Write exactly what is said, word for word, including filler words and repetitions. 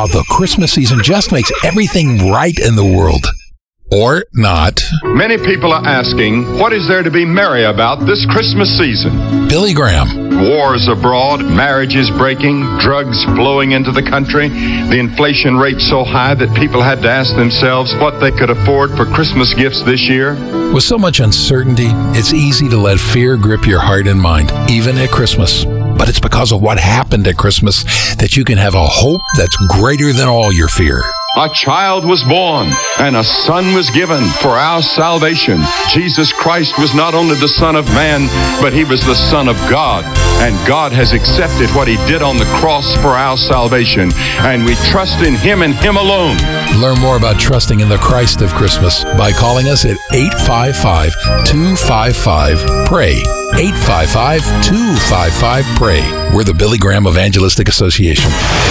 how the Christmas season just makes everything right in the world. Or not. Many people are asking, what is there to be merry about this Christmas season? Billy Graham. Wars abroad, marriages breaking, drugs flowing into the country, the inflation rate so high that people had to ask themselves what they could afford for Christmas gifts this year. With so much uncertainty, it's easy to let fear grip your heart and mind, even at Christmas. But it's because of what happened at Christmas that you can have a hope that's greater than all your fear. A child was born, and a son was given for our salvation. Jesus Christ was not only the Son of Man, but he was the Son of God. And God has accepted what he did on the cross for our salvation. And we trust in him and him alone. Learn more about trusting in the Christ of Christmas by calling us at eight five five, two five five, P R A Y. eight five five, two five five, P R A Y. We're the Billy Graham Evangelistic Association.